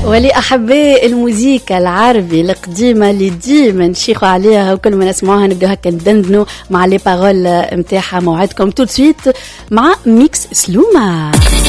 ولأحباء الموسيقى العربي القديمة اللي ديما نشيخوا عليها وكل ما نسمعوها نبدأ هكا ندندنوا مع لي بارول متاعها. موعدكم تو سويت مع ميكس سلومة.